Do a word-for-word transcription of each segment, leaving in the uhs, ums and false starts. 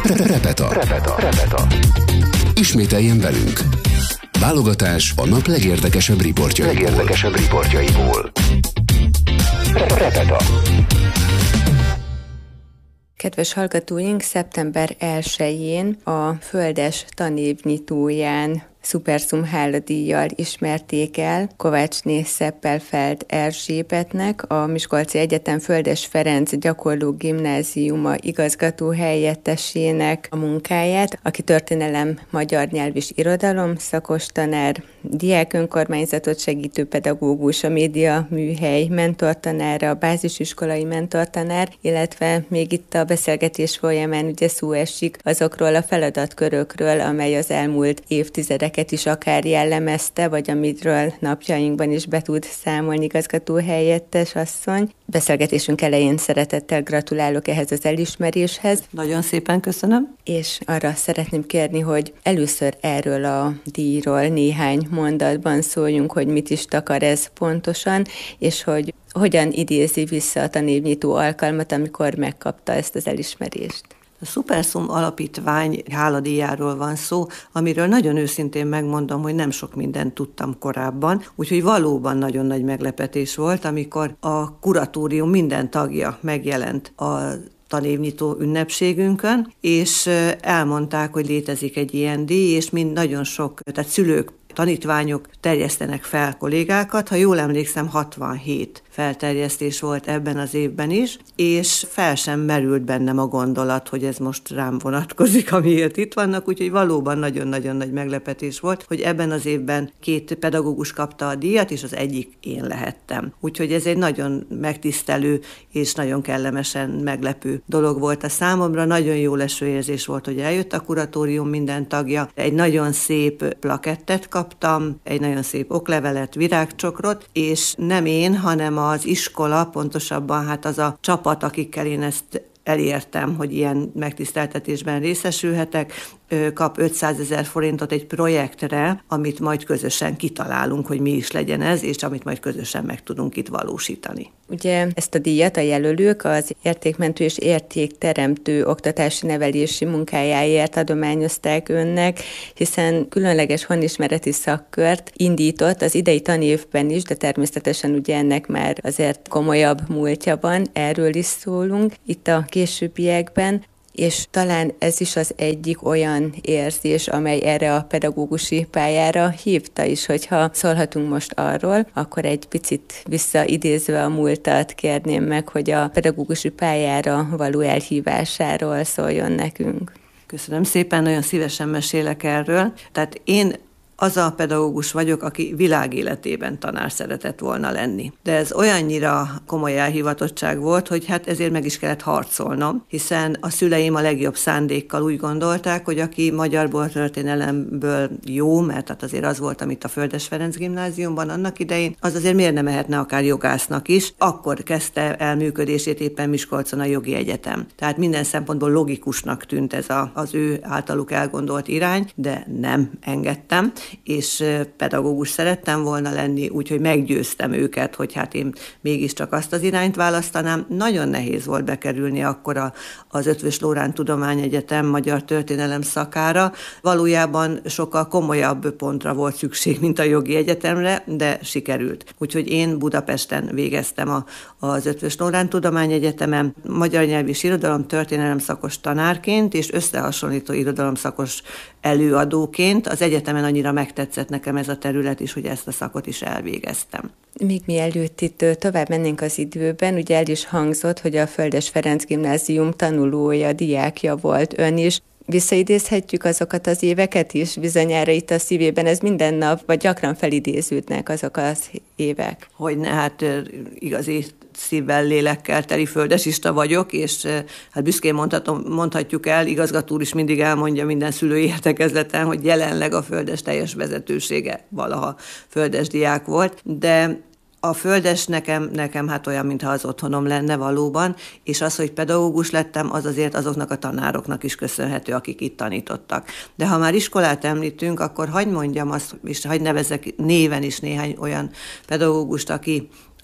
Repeta. Repeta. Repeta. Ismételjen velünk. Válogatás a nap legérdekesebb riportjaiból. Legérdekesebb riportjaiból. Repeta. Kedves hallgatóink, szeptember elsején a Földes tanévnyitóján Szuperszum háladíjjal ismerték el Kovácsné Szeppelfeld Erzsébetnek, a Miskolci Egyetem Földes Ferenc Gyakorló Gimnáziuma igazgató helyettesének a munkáját, aki történelem, magyar nyelv és irodalom szakos tanár, diák önkormányzatot segítő pedagógus, a média műhely mentortanára, a bázisiskolai mentortanár, illetve még itt a beszélgetés folyamán ugye szó esik azokról a feladatkörökről, amely az elmúlt évtizedeket is akár jellemezte, vagy amiről napjainkban is be tud számolni igazgató helyettes asszony. Beszélgetésünk elején szeretettel gratulálok ehhez az elismeréshez. Nagyon szépen köszönöm. És arra szeretném kérni, hogy először erről a díjról néhány mondatban szóljunk, hogy mit is takar ez pontosan, és hogy hogyan idézi vissza a tanévnyitó alkalmat, amikor megkapta ezt az elismerést. A Szuperszum alapítvány háladíjáról van szó, amiről nagyon őszintén megmondom, hogy nem sok mindent tudtam korábban, úgyhogy valóban nagyon nagy meglepetés volt, amikor a kuratórium minden tagja megjelent a tanévnyitó ünnepségünkön, és elmondták, hogy létezik egy ilyen díj, és mind nagyon sok, tehát szülők, tanítványok terjesztenek fel kollégákat, ha jól emlékszem, hatvanhét felterjesztés volt ebben az évben is, és fel sem merült bennem a gondolat, hogy ez most rám vonatkozik, amiért itt vannak, úgyhogy valóban nagyon-nagyon nagy meglepetés volt, hogy ebben az évben két pedagógus kapta a díjat, és az egyik én lehettem. Úgyhogy ez egy nagyon megtisztelő és nagyon kellemesen meglepő dolog volt a számomra, nagyon jó leső érzés volt, hogy eljött a kuratórium minden tagja, egy nagyon szép plakettet kaptam, egy nagyon szép oklevelet, virágcsokrot, és nem én, hanem az iskola, pontosabban hát az a csapat, akikkel én ezt elértem, hogy ilyen megtiszteltetésben részesülhetek, kap ötszázezer forintot egy projektre, amit majd közösen kitalálunk, hogy mi is legyen ez, és amit majd közösen meg tudunk itt valósítani. Ugye ezt a díjat a jelölők az értékmentő és értékteremtő oktatási nevelési munkájáért adományozták önnek, hiszen különleges honismereti szakkört indított az idei tanévben is, de természetesen ugye ennek már azért komolyabb múltja van, erről is szólunk itt a későbbiekben, és talán ez is az egyik olyan érzés, amely erre a pedagógusi pályára hívta is, hogyha szólhatunk most arról, akkor egy picit visszaidézve a múltat kérném meg, hogy a pedagógusi pályára való elhívásáról szóljon nekünk. Köszönöm szépen, nagyon szívesen mesélek erről. Tehát én az a pedagógus vagyok, aki világéletében tanár szeretett volna lenni. De ez olyannyira komoly elhivatottság volt, hogy hát ezért meg is kellett harcolnom, hiszen a szüleim a legjobb szándékkal úgy gondolták, hogy aki magyarból, történelemből jó, mert hát azért az volt, amit a Földes Ferenc Gimnáziumban annak idején, az azért miért nem mehetne akár jogásznak is. Akkor kezdte el működését éppen Miskolcon a jogi egyetem. Tehát minden szempontból logikusnak tűnt ez a, az ő általuk elgondolt irány, de nem engedtem, és pedagógus szerettem volna lenni, úgyhogy meggyőztem őket, hogy hát én mégiscsak azt az irányt választanám. Nagyon nehéz volt bekerülni akkor a, az Eötvös Loránd Tudományegyetem magyar történelem szakára. Valójában sokkal komolyabb pontra volt szükség, mint a jogi egyetemre, de sikerült. Úgyhogy én Budapesten végeztem a, az Eötvös Loránd Tudományegyetemen magyar nyelv és irodalom történelem szakos tanárként, és összehasonlító irodalom szakos előadóként. Az egyetemen annyira megtetszett nekem ez a terület is, hogy ezt a szakot is elvégeztem. Még mielőtt itt tovább mennénk az időben, ugye el is hangzott, hogy a Földes Ferenc Gimnázium tanulója, diákja volt ön is. Visszaidézhetjük azokat az éveket is? Bizonyára itt a szívében ez minden nap, vagy gyakran felidéződnek azok az évek. Hogyne, hát igazi szívvel, lélekkel teli földesista vagyok, és hát büszkén mondhatom, mondhatjuk el, igazgató úr is mindig elmondja minden szülői értekezleten, hogy jelenleg a Földes teljes vezetősége valaha földes diák volt, de a Földes nekem, nekem hát olyan, mintha az otthonom lenne valóban, és az, hogy pedagógus lettem, az azért azoknak a tanároknak is köszönhető, akik itt tanítottak. De ha már iskolát említünk, akkor hadd mondjam azt, és hadd nevezzek néven is néhány olyan pedagógust, aki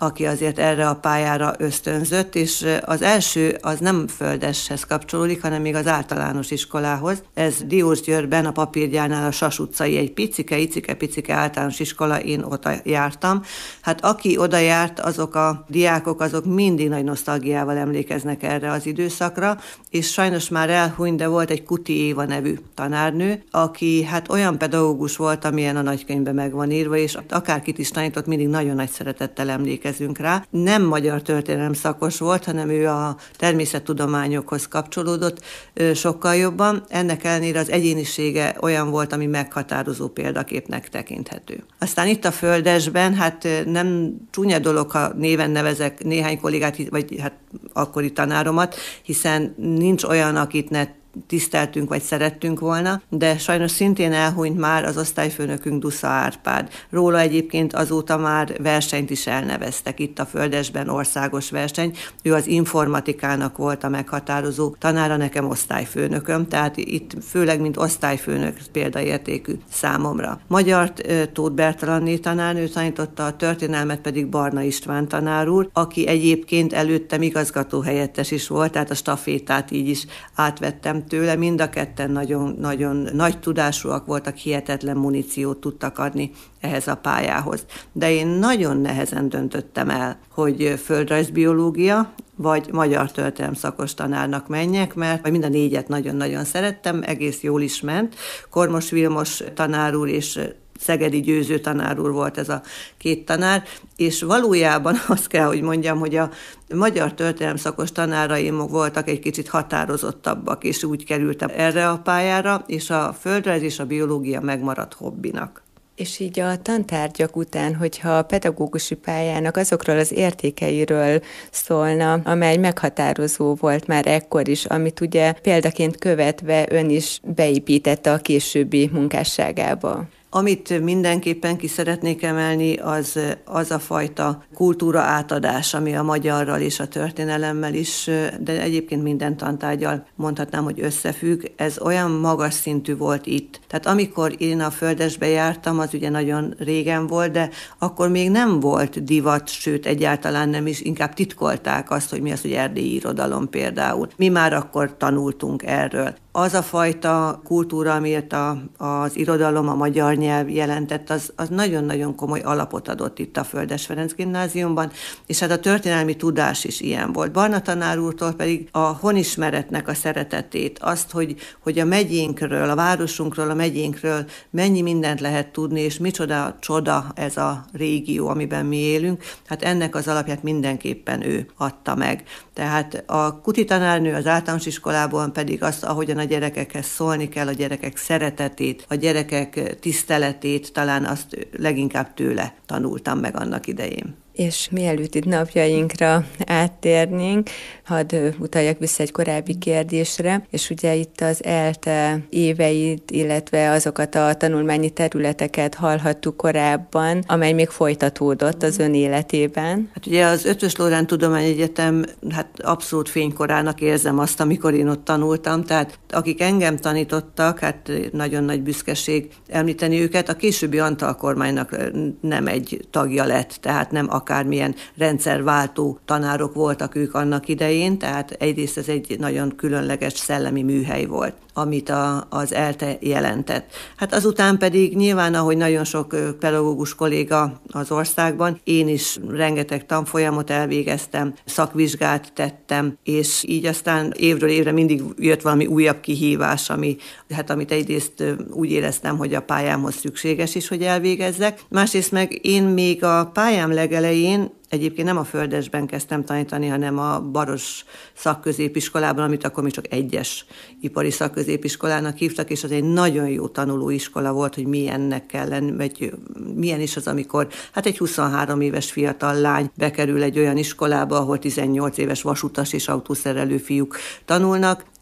aki azért erre a pályára ösztönzött, és az első az nem Földeshez kapcsolódik, hanem még az általános iskolához. Ez Diósgyőrben, a Papírgyárnál a Sas utcai egy picike, icike, picike általános iskola, én oda jártam. Hát aki oda járt, azok a diákok, azok mindig nagy nosztalgiával emlékeznek erre az időszakra, és sajnos már elhunyt, de volt egy Kuti Éva nevű tanárnő, aki hát olyan pedagógus volt, amilyen a nagykönyvben meg van írva, és akárkit is tanított, mindig nagyon nagy szeretettel emlékezünk rá. Nem magyar történelem szakos volt, hanem ő a természettudományokhoz kapcsolódott sokkal jobban. Ennek ellenére az egyénisége olyan volt, ami meghatározó példaképnek tekinthető. Aztán itt a Földesben, hát nem csúnya dolog, ha néven nevezek néhány kollégát, vagy hát akkori tanáromat, hiszen nincs olyan, akit ne tiszteltünk, vagy szerettünk volna, de sajnos szintén elhunyt már az osztályfőnökünk, Dusza Árpád. Róla egyébként azóta már versenyt is elneveztek itt a Földesben, országos verseny. Ő az informatikának volt a meghatározó tanára, nekem osztályfőnököm, tehát itt főleg, mint osztályfőnök példaértékű számomra. Magyart Tóth Bertalanné tanárnő tanította, a történelmet pedig Barna István tanár úr, aki egyébként előttem igazgatóhelyettes is volt, tehát a stafétát így is átvettem tőle, mind a ketten nagyon, nagyon nagy tudásúak voltak, hihetetlen muníciót tudtak adni ehhez a pályához. De én nagyon nehezen döntöttem el, hogy földrajzbiológia, vagy magyar történelem szakos tanárnak menjek, mert mind a négyet nagyon-nagyon szerettem, egész jól is ment. Kormos Vilmos tanár úr és Szegedi Győző tanár úr volt ez a két tanár, és valójában azt kell, hogy mondjam, hogy a magyar történelem szakos tanáraim voltak egy kicsit határozottabbak, és úgy kerültem erre a pályára, és a földrajz és a biológia megmaradt hobbinak. És így a tantárgyak után, hogyha a pedagógusi pályának azokról az értékeiről szólna, amely meghatározó volt már ekkor is, amit ugye példaként követve ön is beépítette a későbbi munkásságába. Amit mindenképpen ki szeretnék emelni, az, az a fajta kultúra átadás, ami a magyarral és a történelemmel is, de egyébként minden tantárggyal mondhatnám, hogy összefügg. Ez olyan magas szintű volt itt. Tehát amikor én a Földesbe jártam, az ugye nagyon régen volt, de akkor még nem volt divat, sőt egyáltalán nem is, inkább titkolták azt, hogy mi az, hogy erdélyi irodalom például. Mi már akkor tanultunk erről. Az a fajta kultúra, amit a, az irodalom, a magyar nyelv jelentett, az, az nagyon-nagyon komoly alapot adott itt a Földes Ferenc Gimnáziumban, és hát a történelmi tudás is ilyen volt. Barna tanár úrtól pedig a honismeretnek a szeretetét, azt, hogy, hogy a megyénkről, a városunkról, a megyénkről mennyi mindent lehet tudni, és micsoda csoda ez a régió, amiben mi élünk, hát ennek az alapját mindenképpen ő adta meg. Tehát a Kuti tanárnő az általános iskolában pedig azt, ahogyan a gyerekekhez szólni kell, a gyerekek szeretetét, a gyerekek tiszteletét, talán azt leginkább tőle tanultam meg annak idején. És mielőtt itt napjainkra áttérnénk, hadd utaljak vissza egy korábbi kérdésre, és ugye itt az ELTE éveit, illetve azokat a tanulmányi területeket hallhattuk korábban, amely még folytatódott az ön életében. Hát ugye az Ötvös Loránd Tudományegyetem, hát abszolút fénykorának érzem azt, amikor én ott tanultam, tehát akik engem tanítottak, hát nagyon nagy büszkeség említeni őket, a későbbi Antal kormánynak nem egy tagja lett, tehát nem akármilyen rendszerváltó tanárok voltak ők annak idején, tehát egyrészt ez egy nagyon különleges szellemi műhely volt, amit a, az ELTE jelentett. Hát azután pedig nyilván, ahogy nagyon sok pedagógus kolléga az országban, én is rengeteg tanfolyamot elvégeztem, szakvizsgát tettem, és így aztán évről évre mindig jött valami újabb kihívás, ami, hát amit egyrészt úgy éreztem, hogy a pályámhoz szükséges is, hogy elvégezzek. Másrészt meg én még a pályám legelején egyébként nem a Földesben kezdtem tanítani, hanem a Baros szakközépiskolában, amit akkor még csak egyes ipari szakközépiskolának hívtak, és az egy nagyon jó tanulóiskola volt, hogy milyennek kell lenni, vagy milyen is az, amikor hát egy huszonhárom éves fiatal lány bekerül egy olyan iskolába, ahol tizennyolc éves vasutas és autószerelő fiúk tanulnak.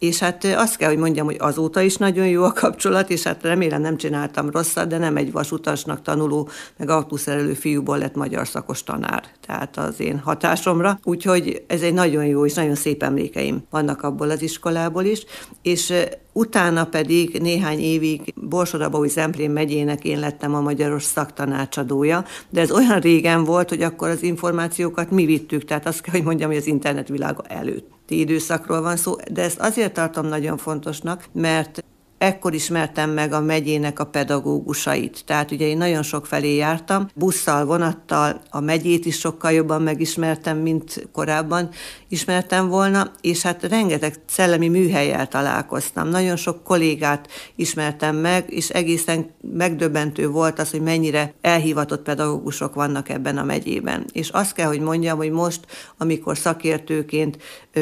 és hát azt kell, hogy mondjam, hogy azóta is nagyon jó a kapcsolat, és hát remélem nem csináltam rosszat, de nem egy vasutasnak tanuló, meg autószerelő fiúból lett magyar szakos tanár, tehát az én hatásomra. Úgyhogy ez egy nagyon jó és nagyon szép emlékeim vannak abból az iskolából is, és utána pedig néhány évig Borsod-Abaúj-Zemplén megyének én lettem a magyaros szaktanácsadója, de ez olyan régen volt, hogy akkor az információkat mi vittük, tehát azt kell, hogy mondjam, hogy az internetvilága előtti időszakról van szó, de ezt azért tartom nagyon fontosnak, mert ekkor ismertem meg a megyének a pedagógusait. Tehát ugye én nagyon sok felé jártam, busszal, vonattal, a megyét is sokkal jobban megismertem, mint korábban ismertem volna, és hát rengeteg szellemi műhellyel találkoztam. Nagyon sok kollégát ismertem meg, és egészen megdöbbentő volt az, hogy mennyire elhivatott pedagógusok vannak ebben a megyében. És azt kell, hogy mondjam, hogy most, amikor szakértőként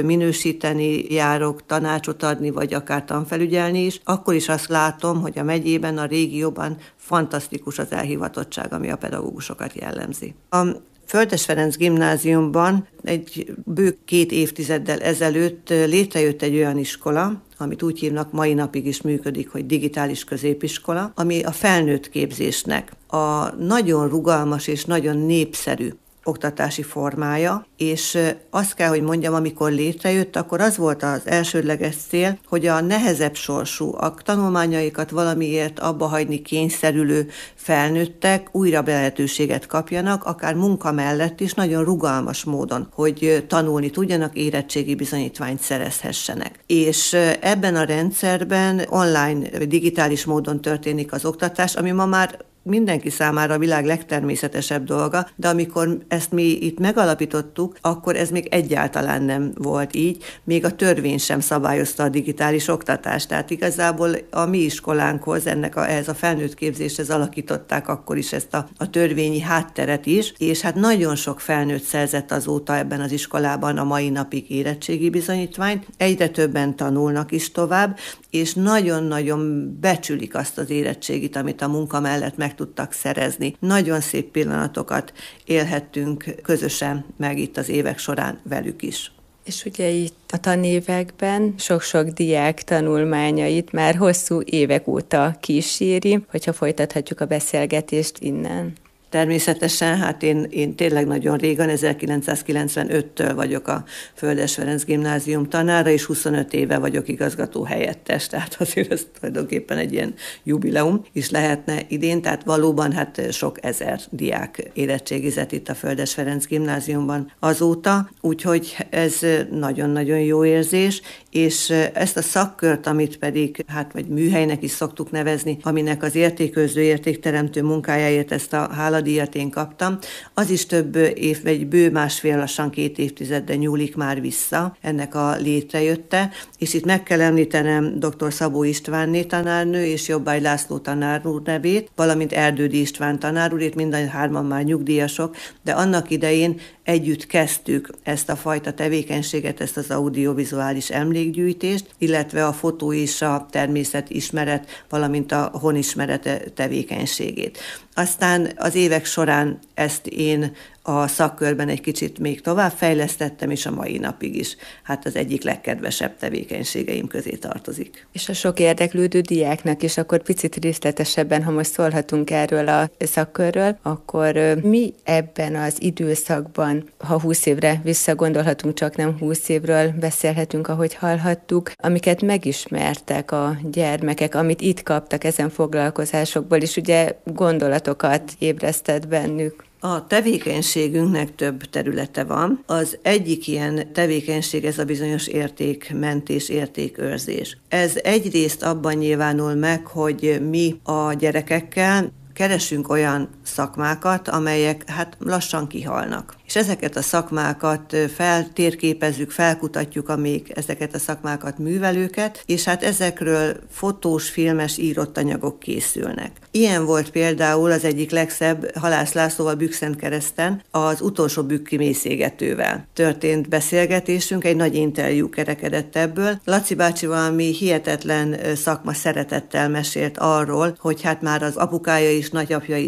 minősíteni járok, tanácsot adni, vagy akár tanfelügyelni is, akkor is azt látom, hogy a megyében, a régióban fantasztikus az elhivatottság, ami a pedagógusokat jellemzi. A Földes Ferenc gimnáziumban egy bő két évtizeddel ezelőtt létrejött egy olyan iskola, amit úgy hívnak, mai napig is működik, hogy digitális középiskola, ami a felnőtt képzésnek a nagyon rugalmas és nagyon népszerű oktatási formája, és azt kell, hogy mondjam, amikor létrejött, akkor az volt az elsődleges cél, hogy a nehezebb sorsú, a tanulmányaikat valamiért abba hagyni kényszerülő felnőttek újra lehetőséget kapjanak, akár munka mellett is nagyon rugalmas módon, hogy tanulni tudjanak, érettségi bizonyítványt szerezhessenek. És ebben a rendszerben online, digitális módon történik az oktatás, ami ma már mindenki számára a világ legtermészetesebb dolga, de amikor ezt mi itt megalapítottuk, akkor ez még egyáltalán nem volt így, még a törvény sem szabályozta a digitális oktatást. Tehát igazából a mi iskolánkhoz, ennek a, ehhez a felnőtt képzéshez alakították akkor is ezt a, a törvényi hátteret is, és hát nagyon sok felnőtt szerzett azóta ebben az iskolában a mai napig érettségi bizonyítványt, egyre többen tanulnak is tovább, és nagyon-nagyon becsülik azt az érettségit, amit a munka mellett meg tudtak szerezni. Nagyon szép pillanatokat élhettünk közösen meg itt az évek során velük is. És ugye itt a tanévekben sok-sok diák tanulmányait már hosszú évek óta kíséri, hogyha folytathatjuk a beszélgetést innen. Természetesen, hát én, én tényleg nagyon régen, ezerkilencszázkilencvenöttől vagyok a Földes Ferenc gimnázium tanára, és huszonöt éve vagyok igazgató helyettes, tehát azért ez tulajdonképpen egy ilyen jubileum is lehetne idén, tehát valóban hát sok ezer diák érettségizett itt a Földes Ferenc gimnáziumban azóta, úgyhogy ez nagyon-nagyon jó érzés, és ezt a szakkört, amit pedig, hát vagy műhelynek is szoktuk nevezni, aminek az értéköző, értékteremtő munkájáért ezt a háladíjat én kaptam, az is több év, vagy bő másfél, lassan két évtizedre nyúlik már vissza ennek a létrejötte, és itt meg kell említenem dr. Szabó Istvánné tanárnő és Jobbágy László tanár úr nevét, valamint Erdődi István tanár úr, itt mind a hárman már nyugdíjasok, de annak idején együtt kezdtük ezt a fajta tevékenységet, ezt az audiovizuális emlékgyűjtést, illetve a fotó és a természetismeret, valamint a honismeret tevékenységét. Aztán az évek során ezt én a szakkörben egy kicsit még tovább fejlesztettem, és a mai napig is hát az egyik legkedvesebb tevékenységeim közé tartozik. És a sok érdeklődő diáknak is akkor picit részletesebben, ha most szólhatunk erről a szakkörről, akkor mi ebben az időszakban, ha húsz évre visszagondolhatunk, csak nem húsz évről beszélhetünk, ahogy hallhattuk, amiket megismertek a gyermekek, amit itt kaptak ezen foglalkozásokból, és ugye gondolatokat ébresztett bennük. A tevékenységünknek több területe van. Az egyik ilyen tevékenység ez a bizonyos értékmentés, értékőrzés. Ez egyrészt abban nyilvánul meg, hogy mi a gyerekekkel keresünk olyan szakmákat, amelyek hát lassan kihalnak. És ezeket a szakmákat feltérképezzük, felkutatjuk, amíg ezeket a szakmákat művelőket, és hát ezekről fotós, filmes, írott anyagok készülnek. Ilyen volt például az egyik legszebb Halász Lászlóval Bükkszentkereszten az utolsó bükkimészégetővel történt beszélgetésünk, egy nagy interjú kerekedett ebből. Laci bácsi valami hihetetlen szakma szeretettel mesélt arról, hogy hát már az apukája is, nagyapja is ezzel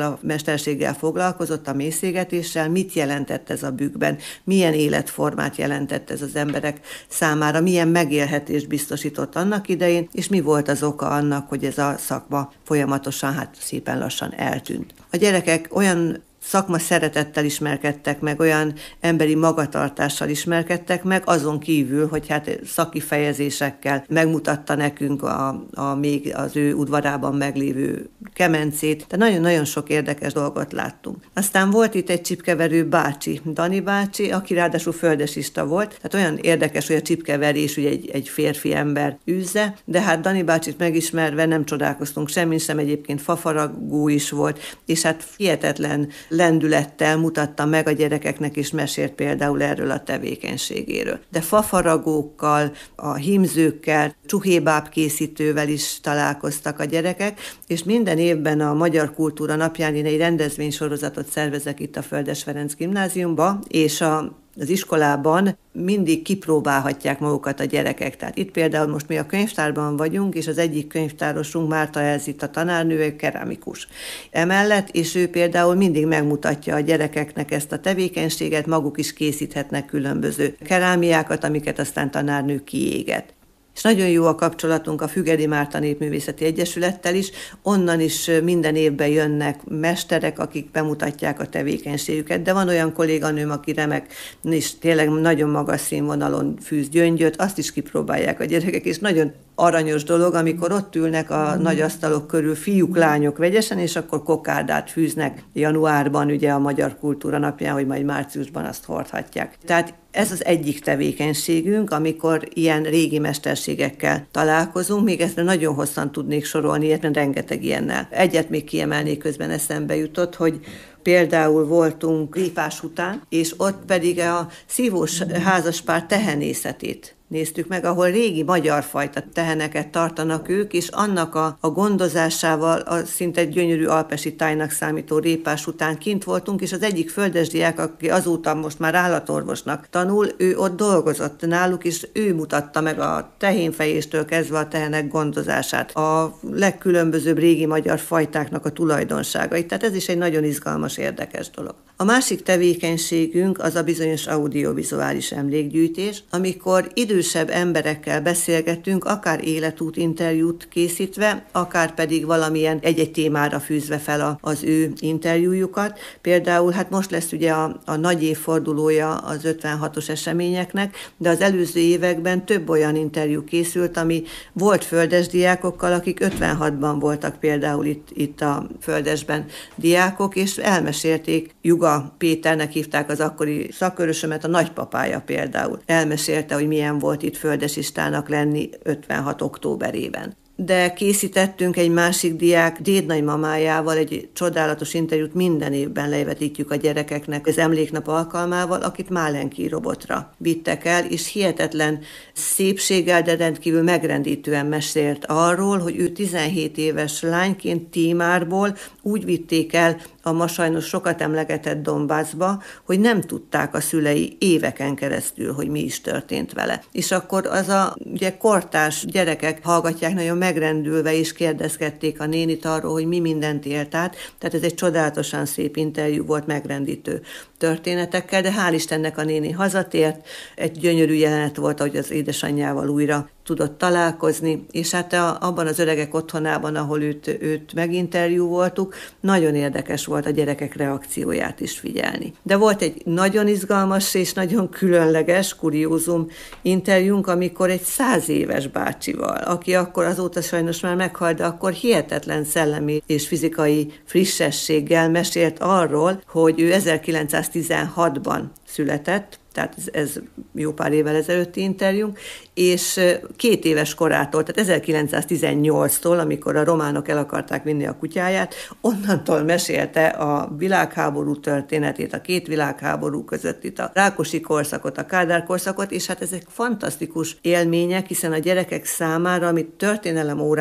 ezzel a mesterséggel foglalkozott, a mészégetéssel, mit jelentett ez a bükkben, milyen életformát jelentett ez az emberek számára, milyen megélhetést biztosított annak idején, és mi volt az oka annak, hogy ez a szakma folyamatosan, hát szépen lassan eltűnt. A gyerekek olyan szakma szeretettel ismerkedtek meg, olyan emberi magatartással ismerkedtek meg, azon kívül, hogy hát szakifejezésekkel megmutatta nekünk a, a még az ő udvarában meglévő kemencét, de nagyon-nagyon sok érdekes dolgot láttunk. Aztán volt itt egy csipkeverő bácsi, Dani bácsi, aki ráadásul földesista volt, tehát olyan érdekes, hogy a csipkeverés ugye egy, egy férfi ember űzze, de hát Dani bácsit megismerve nem csodálkoztunk semmin sem, egyébként fafaragó is volt, és hát hihetetlen lendülettel mutatta meg a gyerekeknek, és mesélt például erről a tevékenységéről. De fafaragókkal, a hímzőkkel, csuhébáb készítővel is találkoztak a gyerekek, és minden évben a Magyar Kultúra Napján én egy rendezvénysorozatot szervezek itt a Földes Ferenc Gimnáziumba, és a az iskolában mindig kipróbálhatják magukat a gyerekek. Tehát itt például most mi a könyvtárban vagyunk, és az egyik könyvtárosunk, Márta Elzita tanárnő, egy keramikus. Emellett, és ő például mindig megmutatja a gyerekeknek ezt a tevékenységet, maguk is készíthetnek különböző kerámiákat, amiket aztán tanárnő kiéget. És nagyon jó a kapcsolatunk a Fügedi Márta Népművészeti Egyesülettel is, onnan is minden évben jönnek mesterek, akik bemutatják a tevékenységüket, de van olyan kolléganőm, aki remek, és tényleg nagyon magas színvonalon fűz gyöngyöt, azt is kipróbálják a gyerekek, és nagyon aranyos dolog, amikor ott ülnek a nagy asztalok körül fiúk, lányok vegyesen, és akkor kokárdát fűznek januárban, ugye a Magyar Kultúra Napján, hogy majd márciusban azt hordhatják. Tehát ez az egyik tevékenységünk, amikor ilyen régi mesterségekkel találkozunk, még ezt nagyon hosszan tudnék sorolni, mert rengeteg ilyennel. Egyet még kiemelnék, közben eszembe jutott, hogy például voltunk Répás után, és ott pedig a szívós házaspár tehenészetét néztük meg, ahol régi magyar fajta teheneket tartanak ők, és annak a, a gondozásával a szinte gyönyörű alpesi tájnak számító Répás után kint voltunk, és az egyik földesdiák, aki azóta most már állatorvosnak tanul, ő ott dolgozott náluk, és ő mutatta meg a tehénfejéstől kezdve a tehenek gondozását, a legkülönbözőbb régi magyar fajtáknak a tulajdonságait. Tehát ez is egy nagyon izgalmas, érdekes dolog. A másik tevékenységünk az a bizonyos audiovizuális emlékgyűjtés, amikor idősebb emberekkel beszélgetünk, akár életút interjút készítve, akár pedig valamilyen egy-egy témára fűzve fel a, az ő interjújukat. Például hát most lesz ugye a, a nagy évfordulója az ötvenhatos eseményeknek, de az előző években több olyan interjú készült, ami volt földes diákokkal, akik ötvenhatban voltak például itt, itt a Földesben diákok, és elmesélték, Juga Péternek hívták az akkori szakkörösömet, a nagypapája például. Elmesélte, hogy milyen volt itt földesistának lenni ötvenhat októberében. De készítettünk egy másik diák dédnagymamájával egy csodálatos interjút, minden évben levetítjük a gyerekeknek az emléknap alkalmával, akit Málenki robotra vittek el, és hihetetlen szépséggel, de rendkívül megrendítően mesélt arról, hogy ő tizenhét éves lányként Tímárból úgy vitték el a ma sajnos sokat emlegetett Donbassba, hogy nem tudták a szülei éveken keresztül, hogy mi is történt vele. És akkor az a ugye, kortárs gyerekek hallgatják nagyon megrendülve, és kérdezgették a nénit arról, hogy mi mindent élt át. Tehát ez egy csodálatosan szép interjú volt, megrendítő történetekkel, de hál' Istennek a néni hazatért, egy gyönyörű jelenet volt, hogy az édesanyjával újra tudott találkozni, és hát a, abban az öregek otthonában, ahol őt, őt meginterjú voltuk, nagyon érdekes volt a gyerekek reakcióját is figyelni. De volt egy nagyon izgalmas és nagyon különleges, kuriózum interjúnk, amikor egy száz éves bácsival, aki akkor azóta sajnos már meghalt, de akkor hihetetlen szellemi és fizikai frissességgel mesélt arról, hogy ő ezerkilencszáztizenhatban született, tehát ez, ez jó pár évvel ezelőtti interjúnk, és két éves korától, tehát ezerkilencszáztizennyolctól, amikor a románok el akarták vinni a kutyáját, onnantól mesélte a világháború történetét, a két világháború között itt a Rákosi korszakot, a Kádár korszakot, és hát ezek fantasztikus élmények, hiszen a gyerekek számára, amit történelem órán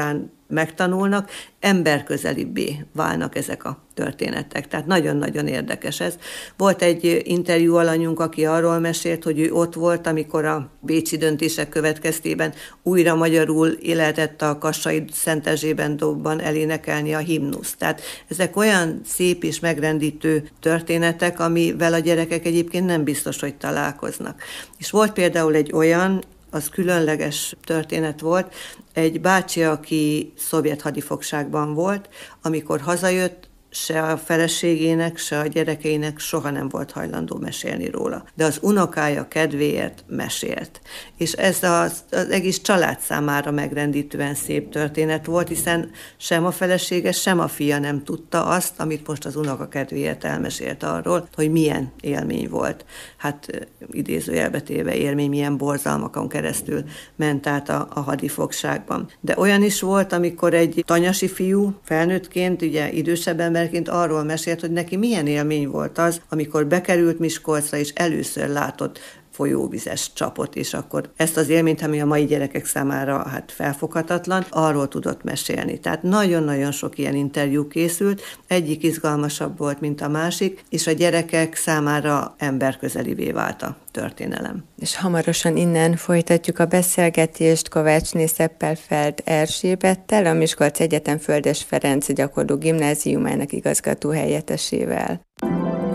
megtanulnak, emberközelibbé válnak ezek a történetek. Tehát nagyon-nagyon érdekes ez. Volt egy interjú alanyunk, aki arról mesélt, hogy ő ott volt, amikor a bécsi döntések következtében újra magyarul lehetett a Kassai Szent Erzsébet dobban elénekelni a himnuszt. Tehát ezek olyan szép és megrendítő történetek, amivel a gyerekek egyébként nem biztos, hogy találkoznak. És volt például egy olyan, az különleges történet volt, egy bácsi, aki szovjet hadifogságban volt, amikor hazajött, se a feleségének, se a gyerekeinek soha nem volt hajlandó mesélni róla. De az unokája kedvéért mesélt. És ez az, az egész család számára megrendítően szép történet volt, hiszen sem a felesége, sem a fia nem tudta azt, amit most az unoka kedvéért elmesélt arról, hogy milyen élmény volt. Hát idézőjelbe téve élmény, milyen borzalmakon keresztül ment át a, a hadifogságban. De olyan is volt, amikor egy tanyasi fiú felnőttként, ugye idősebb ember arról mesélt, hogy neki milyen élmény volt az, amikor bekerült Miskolcra, és először látott folyóvizes csapot, és akkor ezt az élményt, ami a mai gyerekek számára hát felfoghatatlan, arról tudott mesélni. Tehát nagyon-nagyon sok ilyen interjú készült, egyik izgalmasabb volt, mint a másik, és a gyerekek számára emberközelivé vált a történelem. És hamarosan innen folytatjuk a beszélgetést Kovácsné Szeppelfeld Erzsébettel, a Miskolc Egyetem Földes Ferenc gyakorló gimnáziumának igazgató helyettesével.